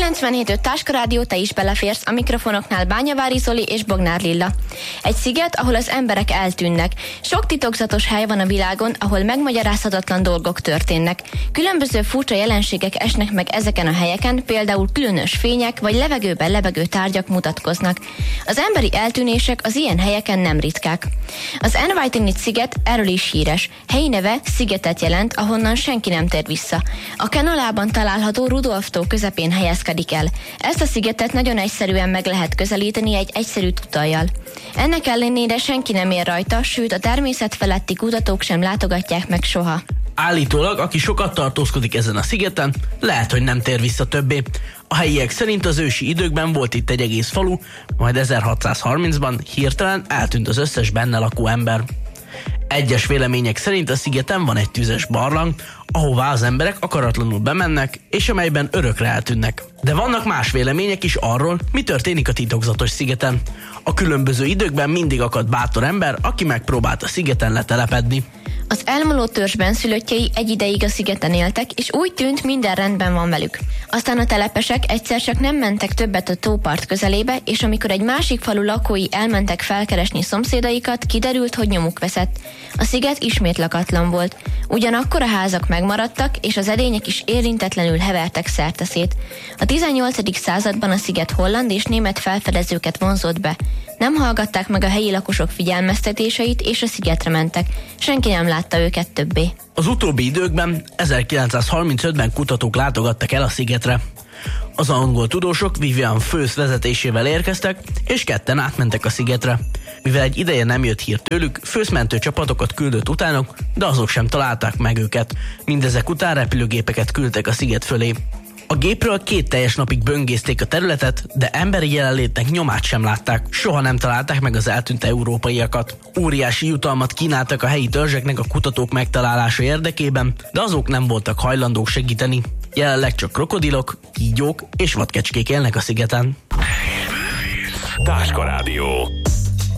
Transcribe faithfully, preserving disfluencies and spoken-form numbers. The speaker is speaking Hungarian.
kilencvenhét öt Táska Rádió, te is beleférsz, a mikrofonoknál Bányavári Zoli és Bognár Lilla. Egy sziget, ahol az emberek eltűnnek. Sok titokzatos hely van a világon, ahol megmagyarázhatatlan dolgok történnek. Különböző furcsa jelenségek esnek meg ezeken a helyeken, például különös fények vagy levegőben lebegő tárgyak mutatkoznak. Az emberi eltűnések az ilyen helyeken nem ritkák. Az Envajtinit sziget erről is híres. Helyi neve szigetet jelent, ahonnan senki nem tér vissza. A Kenolában található Rudolf-tó közepén helyezkedik el. Ezt a szigetet nagyon egyszerűen meg lehet közelíteni egy egyszerű tutajjal. Ennek ellenére senki nem ér rajta, sőt a természet feletti kutatók sem látogatják meg soha. Állítólag, aki sokat tartózkodik ezen a szigeten, lehet, hogy nem tér vissza többé. A helyiek szerint az ősi időkben volt itt egy egész falu, majd ezerhatszázharmincban hirtelen eltűnt az összes benne lakó ember. Egyes vélemények szerint a szigeten van egy tüzes barlang, ahová az emberek akaratlanul bemennek, és amelyben örökre eltűnnek. De vannak más vélemények is arról, mi történik a titokzatos szigeten. A különböző időkben mindig akad bátor ember, aki megpróbált a szigeten letelepedni. Az elmúló törzsben szülöttjei egy ideig a szigeten éltek, és úgy tűnt, minden rendben van velük. Aztán a telepesek egyszer csak nem mentek többet a tópart közelébe, és amikor egy másik falu lakói elmentek felkeresni szomszédaikat, kiderült, hogy nyomuk veszett. A sziget ismét lakatlan volt. Ugyanakkor a házak megmaradtak, és az edények is érintetlenül hevertek szerteszét. A tizennyolcadik században a sziget holland és német felfedezőket vonzott be. Nem hallgatták meg a helyi lakosok figyelmeztetéseit, és a szigetre mentek. Senki nem látta őket többé. Az utóbbi időkben, ezerkilencszázharmincötben kutatók látogattak el a szigetre. Az angol tudósok Vivian Firth vezetésével érkeztek, és ketten átmentek a szigetre. Mivel egy ideje nem jött hír tőlük, Firth mentő csapatokat küldött utánuk, de azok sem találták meg őket. Mindezek után repülőgépeket küldtek a sziget fölé. A gépről két teljes napig böngészték a területet, de emberi jelenlétnek nyomát sem látták, soha nem találták meg az eltűnt európaiakat. Óriási jutalmat kínáltak a helyi törzseknek a kutatók megtalálása érdekében, de azok nem voltak hajlandók segíteni. Jelenleg csak krokodilok, kígyók és vadkecskék élnek a szigeten. Táska Rádió.